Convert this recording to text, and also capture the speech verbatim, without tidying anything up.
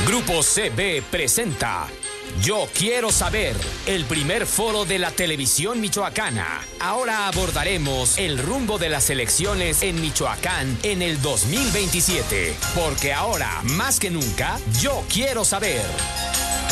Grupo C B presenta Yo Quiero Saber, el primer foro de la televisión michoacana. Ahora abordaremos el rumbo de las elecciones en Michoacán en el dos mil veintisiete, porque ahora, más que nunca, yo quiero saber.